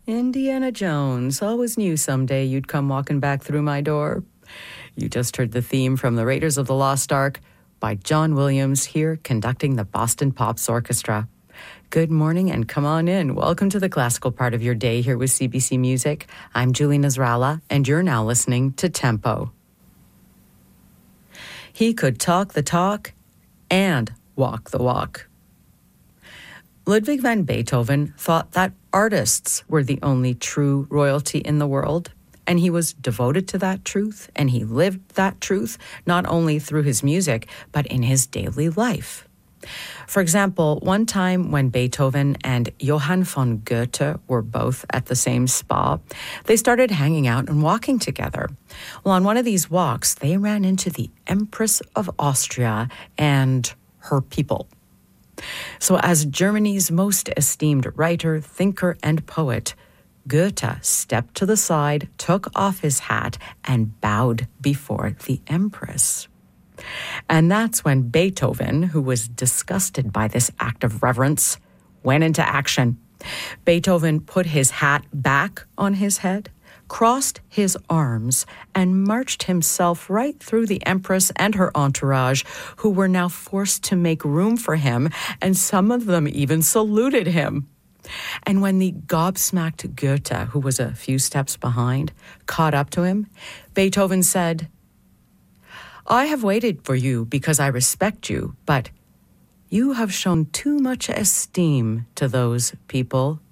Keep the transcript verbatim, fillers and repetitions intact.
Indiana Jones, always knew someday you'd come walking back through my door. You just heard the theme from The Raiders of the Lost Ark by John Williams, here conducting the Boston Pops Orchestra. Good morning and come on in. Welcome to the classical part of your day here with C B C Music. I'm Julie Nasrallah, and you're now listening to Tempo. He could talk the talk and walk the walk. Ludwig van Beethoven thought that artists were the only true royalty in the world, and he was devoted to that truth, and he lived that truth not only through his music, but in his daily life. For example, one time when Beethoven and Johann von Goethe were both at the same spa, they started hanging out and walking together. Well, on one of these walks, they ran into the Empress of Austria and her people. So as Germany's most esteemed writer, thinker, and poet, Goethe stepped to the side, took off his hat, and bowed before the Empress. And that's when Beethoven, who was disgusted by this act of reverence, went into action. Beethoven put his hat back on his head, crossed his arms, and marched himself right through the Empress and her entourage, who were now forced to make room for him, and some of them even saluted him. And when the gobsmacked Goethe, who was a few steps behind, caught up to him, Beethoven said, "I have waited for you because I respect you, but you have shown too much esteem to those people